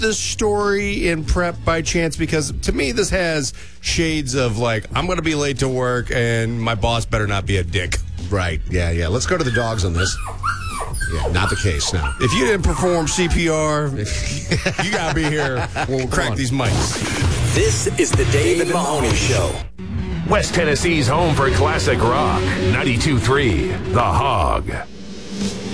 this story in prep by chance? Because to me, this has shades of like, I'm going to be late to work and my boss better not be a dick. Right. Yeah. Let's go to the dogs on this. Yeah, not the case, no. If you didn't perform CPR, you got to be here when we crack these mics. This is the Dave and Mahoney Show. West Tennessee's home for classic rock. 92.3 The Hog.